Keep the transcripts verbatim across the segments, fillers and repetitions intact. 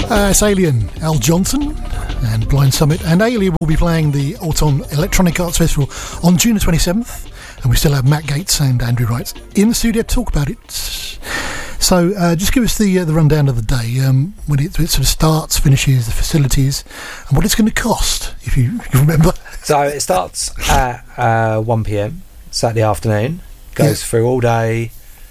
Uh, it's Alien, Al Johnson and Blind Summit, and Alien will be playing the Autumn Electronic Arts Festival on June the twenty-seventh, and we still have Matt Gates and Andrew Wright in the studio to talk about it. So uh, just give us the uh, the rundown of the day, um, when it, it sort of starts, finishes, the facilities, and what it's going to cost, if you, if you remember. So it starts at uh, one p.m. Saturday afternoon, goes yeah. through all day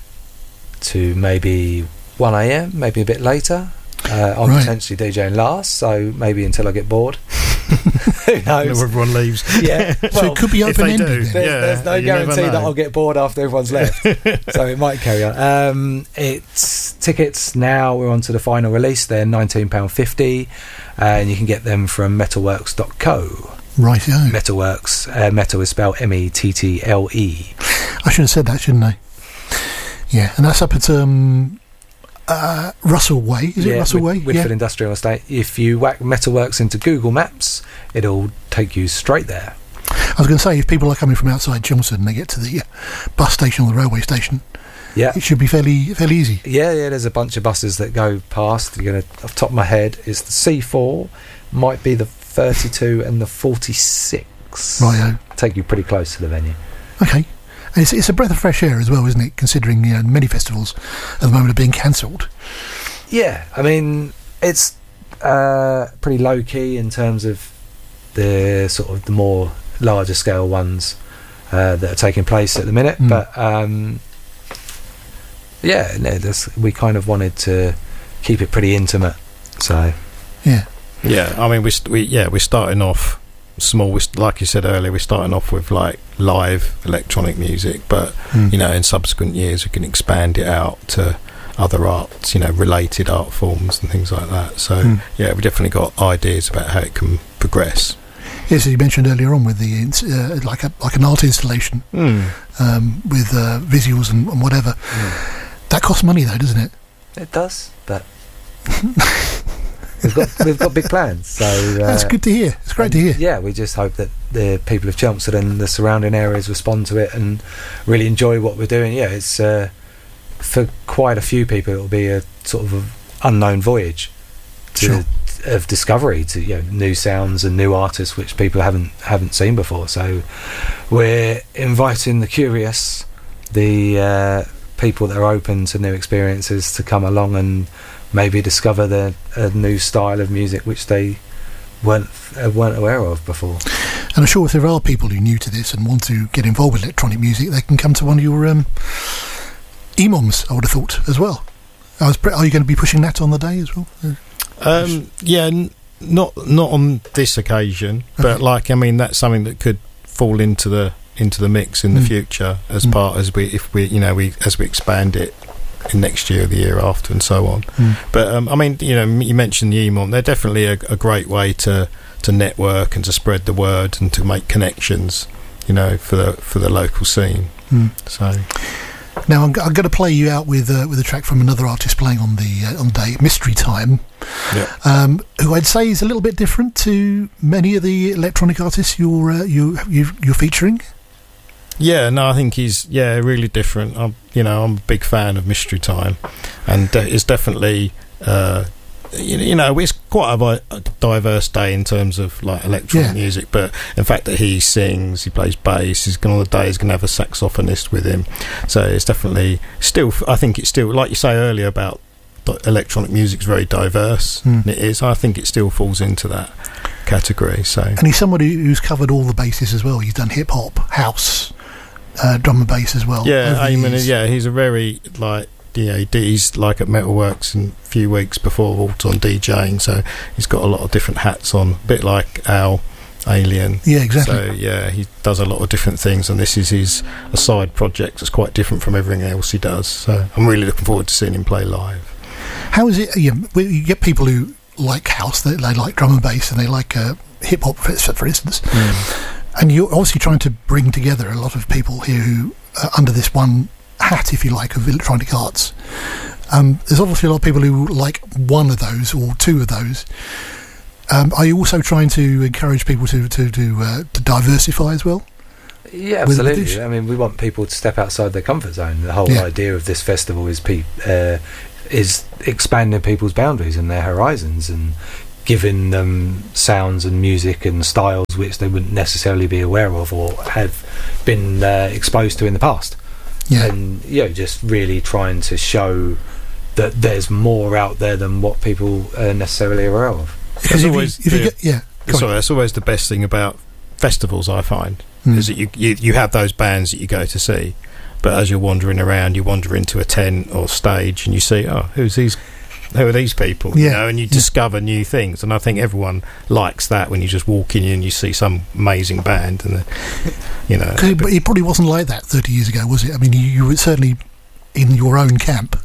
to maybe one a.m, maybe a bit later. Uh, I'm right. potentially DJing last, so maybe until I get bored. Who knows? Everyone leaves. Yeah, well, so it could be open-ended. There's, yeah, there's no guarantee that I'll get bored after everyone's left, so it might carry on. Um, it's tickets now. We're on to the final release. They're nineteen pounds fifty, uh, and you can get them from metalworks dot co. Right, yeah. Metalworks. Uh, metal is spelled M E T T L E. I should have said that, shouldn't I? Yeah, and that's up at um. Uh, Russell Way, is yeah, it Russell Whit- Way? Whitford yeah. Industrial Estate. If you whack Metalworks into Google Maps, it'll take you straight there. I was going to say, if people are coming from outside Chelmsford and they get to the uh, bus station or the railway station, yeah, it should be fairly fairly easy. Yeah, yeah. There's a bunch of buses that go past. You're gonna, off the top of my head, it's the C four, might be the thirty-two and the forty-six. Righto. Take you pretty close to the venue. Okay. And it's, it's a breath of fresh air as well, isn't it? Considering, you know, many festivals at the moment are being cancelled. Yeah, I mean, it's uh, pretty low key in terms of the sort of the more larger scale ones uh, that are taking place at the minute. Mm. But um, yeah, no, this, we kind of wanted to keep it pretty intimate. So yeah, yeah. I mean, we we yeah we're starting off small. We, like you said earlier, we're starting off with like live electronic music, but mm. you know, in subsequent years we can expand it out to other arts, you know, related art forms and things like that. So mm. yeah, we've definitely got ideas about how it can progress. Yes, as you mentioned earlier on with the uh, like a like an art installation mm. um, with uh, visuals and, and whatever. Mm. That costs money though, doesn't it? It does, but we've got we've got big plans. So uh, that's good to hear. It's great to hear. Yeah, we just hope that the people of Chelmsford and the surrounding areas respond to it and really enjoy what we're doing. Yeah, it's uh, for quite a few people. It'll be a sort of a unknown voyage to, sure. of discovery to, you know, new sounds and new artists which people haven't haven't seen before. So we're inviting the curious, the uh, people that are open to new experiences to come along and maybe discover the, a new style of music which they weren't uh, weren't aware of before. And I'm sure if there are people who are new to this and want to get involved with electronic music, they can come to one of your um, E M O Ms, I would have thought, as well. I was pre- are you going to be pushing that on the day as well? Um, yeah, n- not not on this occasion, okay. but like I mean, that's something that could fall into the into the mix in mm. the future as mm. part as we if we you know we as we expand it in next year, the year after, and so on. Mm. But um, I mean, you know, you mentioned the E M O M. They're definitely a, a great way to to network and to spread the word and to make connections, you know, for the for the local scene. Mm. So. Now I'm, I'm going to play you out with uh, with a track from another artist playing on the uh, on the day, Mystery Time, yeah. um, who I'd say is a little bit different to many of the electronic artists you're uh, you you you're featuring. Yeah, no, I think he's yeah really different. I'm you know I'm a big fan of Mystery Time, and uh, it's definitely uh, you, you know it's quite a, a diverse day in terms of like electronic yeah. music. But the fact that he sings, he plays bass, he's going on the day he's going to have a saxophonist with him. So it's definitely still. I think it's still like you say earlier about electronic music's very diverse. Mm. And it is. I think it still falls into that category. So and he's somebody who's covered all the bases as well. He's done hip hop, house. Uh, drum and bass as well. Yeah, I mean, yeah, he's a very like yeah, he's like at Metalworks in a few weeks before Autumn DJing, so he's got a lot of different hats on, a bit like Al Alien. Yeah, exactly. So yeah, he does a lot of different things, and this is his a side project that's quite different from everything else he does. So I'm really looking forward to seeing him play live. How is it? You, you get people who like house, they, they like drum and bass, and they like uh, hip hop, for, for instance. Mm. And you're obviously trying to bring together a lot of people here who are under this one hat, if you like, of electronic arts. Um, there's obviously a lot of people who like one of those or two of those. Um, are you also trying to encourage people to to to, uh, to diversify as well? Yeah, absolutely. I mean, we want people to step outside their comfort zone. The whole yeah. idea of this festival is pe- uh, is expanding people's boundaries and their horizons and giving them sounds and music and styles which they wouldn't necessarily be aware of or have been uh, exposed to in the past. Yeah. And you know, just really trying to show that there's more out there than what people are necessarily aware of. Because if, always you, if you the- get, yeah, go That's, on. all- that's always the best thing about festivals, I find, Mm. is that you, you you have those bands that you go to see, but as you're wandering around, you wander into a tent or stage and you see, oh, who's these? Who are these people? You Yeah. know, and you Yeah. discover new things. And I think everyone likes that when you just walk in and you see some amazing band, and the, you know, 'Cause it, it probably wasn't like that thirty years ago, was it? I mean, you, you were certainly in your own camp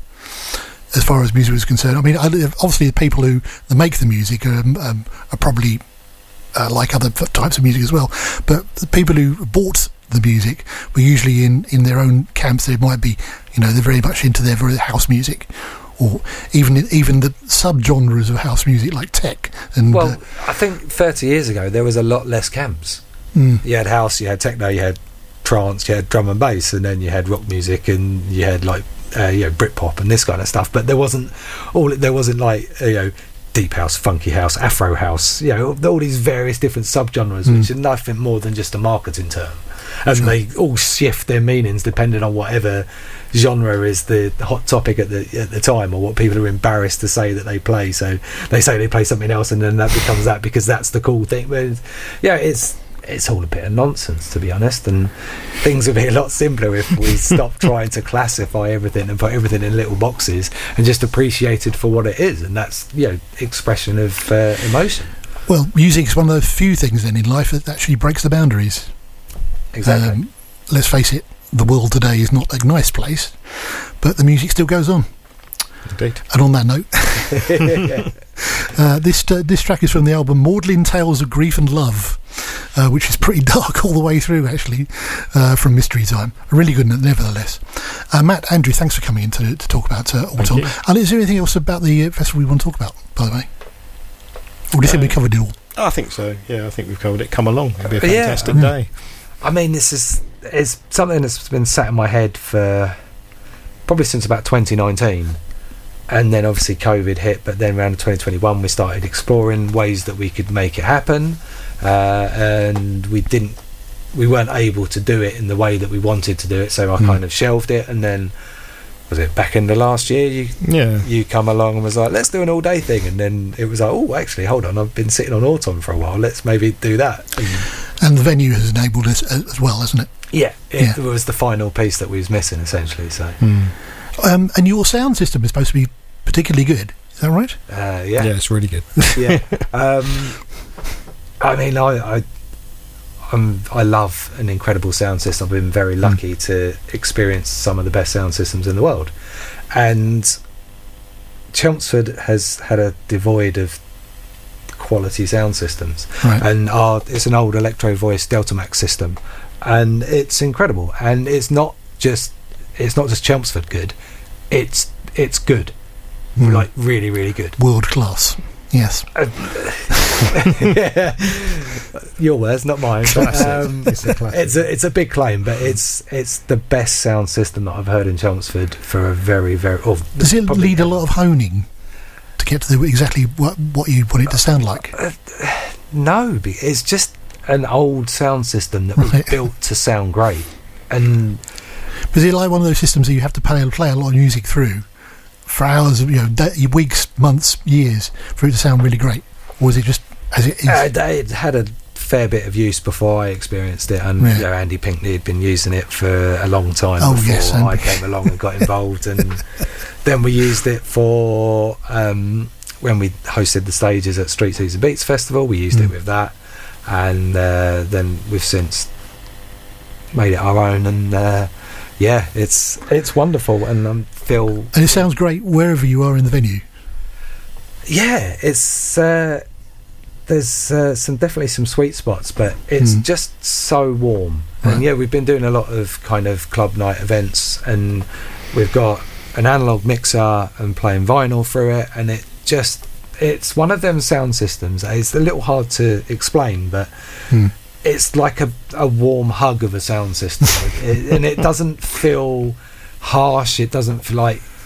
as far as music was concerned. I mean, I- obviously the people who that make the music are, um, are probably uh, like other f- types of music as well. But the people who bought the music were usually in, in their own camps. They might be, you know, they're very much into their very house music, or even even the subgenres of house music like tech. And Well, uh, I think thirty years ago there was a lot less camps. mm, You had house, you had techno, you had trance, you had drum and bass, and then you had rock music, and you had like uh, you know, Britpop and this kind of stuff. But there wasn't all. There wasn't like uh, you know, deep house, funky house, Afro house. You know, all these various different subgenres, Mm. which are nothing more than just a marketing term, and Sure. they all shift their meanings depending on whatever genre is the hot topic at the at the time, or what people are embarrassed to say that they play. So they say they play something else, and then that becomes that because that's the cool thing. But it's, yeah, it's it's all a bit of nonsense, to be honest, and things would be a lot simpler if we stopped trying to classify everything and put everything in little boxes and just appreciate it for what it is, and that's, you know, expression of uh, emotion. well, music is one of the few things then in life that actually breaks the boundaries. Exactly. Um, let's face it, the world today is not a nice place, but the music still goes on. indeed. And on that note, uh, this uh, this track is from the album Maudlin Tales of Grief and Love, uh, which is pretty dark all the way through, actually, uh, from Mystery Time. Really good, nevertheless. Uh, Matt, Andrew, thanks for coming in to, to talk about uh, Autumn. you. And is there anything else about the uh, festival we want to talk about, by the way? Or do you think we Uh, covered it all? I think so. Yeah, I think we've covered it. Come along. It'll be a Yeah. fantastic Mm. day. I mean, this is it's something that's been sat in my head for probably since about twenty nineteen, and then obviously COVID hit. But then around twenty twenty-one, we started exploring ways that we could make it happen, uh, and we didn't, we weren't able to do it in the way that we wanted to do it. So I Mm. kind of shelved it, and then was it back in the last year? You Yeah. you come along and was like, let's do an all day thing, and then it was like, oh, actually, hold on, I've been sitting on Autumn for a while. Let's maybe do that. And And the venue has enabled us as, as well, hasn't it? yeah, it Yeah. was the final piece that we was missing, essentially. So Mm. Um, and your sound system is supposed to be particularly good. Is that right? uh, Yeah. yeah, it's really good. yeah. Um, I mean, I, I, I'm, I love an incredible sound system. I've been very lucky to experience some of the best sound systems in the world, and Chelmsford has had a devoid of quality sound systems. Right. And our, it's an old Electro Voice Deltamax system, and it's incredible. And it's not just it's not just Chelmsford good. It's it's good, Mm. like really really good. World class. Yes. Yeah. Your words, not mine. But, um, It's a classic. it's a it's a big claim, but it's it's the best sound system that I've heard in Chelmsford for a very very. Or Does it probably- need a lot of honing to get to the, exactly what what you want it to sound like? No, be- it's just an old sound system that was Right. built to sound great, and Is it like one of those systems that you have to play, play a lot of music through for hours, you know, day, weeks, months, years for it to sound really great? Or is it just as it is? uh, it had a fair bit of use before I experienced it, and Yeah. you know, Andy Pinkney had been using it for a long time Oh, before yes, I Andy. came along and got involved, and then we used it for um, when we hosted the stages at Street Season Beats Festival. We used Mm. it with that, and uh, then we've since made it our own, and uh, yeah, it's it's wonderful, and I feel And it sounds great wherever you are in the venue. yeah, it's uh, there's uh, some definitely some sweet spots, but it's Mm. just so warm. Right. And yeah, we've been doing a lot of kind of club night events, and we've got an analog mixer and playing vinyl through it, and it just it's one of them sound systems. It's a little hard to explain, but Mm. it's like a, a warm hug of a sound system. it, and it doesn't feel harsh. It doesn't feel like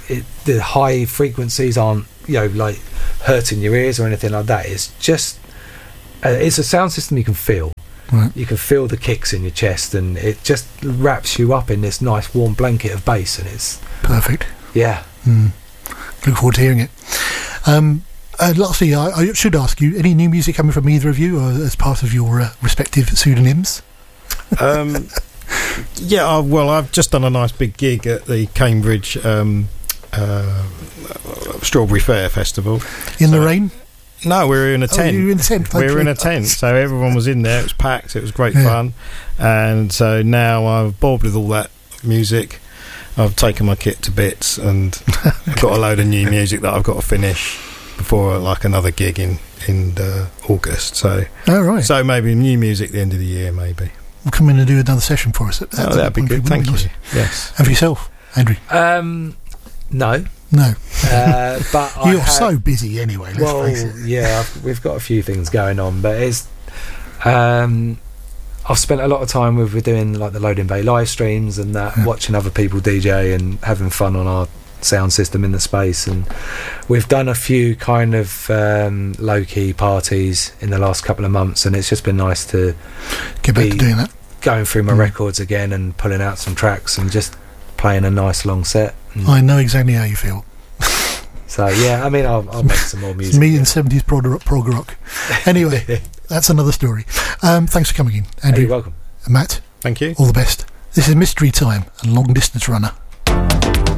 it, the high frequencies aren't, you know, like hurting your ears or anything like that. It's just uh, it's a sound system you can feel. Right. You can feel the kicks in your chest, and it just wraps you up in this nice warm blanket of bass, and it's perfect. Yeah. Mm. Look forward to hearing it. Um, uh, lastly, I, I should ask you, any new music coming from either of you, or as part of your uh, respective pseudonyms? Um, yeah, I, well, I've just done a nice big gig at the Cambridge um, uh, Strawberry Fair Festival. In so, the rain? No, we were in a tent. Oh, you were in the tent. We were in a tent, so everyone was in there. It was packed. It was great yeah. fun. And so now I've bored with all that music. I've taken my kit to bits, and I've got a load of new music that I've got to finish before like another gig in in uh, August. So, oh, right. So maybe new music at the end of the year, maybe. We'll come in and do another session for us. At, oh, that'd be good. Thank you. Nice. Yes. And for yourself, Andrew? Um, no. No. Uh, but you're I so busy anyway. Let's well, face it. yeah, I've, we've got a few things going on, but it's. Um, I've spent a lot of time with we're doing like the Loading Bay live streams and that, yeah. watching other people D J and having fun on our sound system in the space, and we've done a few kind of um, low key parties in the last couple of months, and it's just been nice to get back to doing that, going through my mm. records again and pulling out some tracks and just playing a nice long set. And I know exactly how you feel. So yeah, I mean, I'll, I'll make some more music. It's me and seventies prog, prog rock. Anyway, that's another story. Um, thanks for coming in, Andrew. Hey, you're welcome. Matt. Thank you. All the best. This is Mystery Time and Long Distance Runner.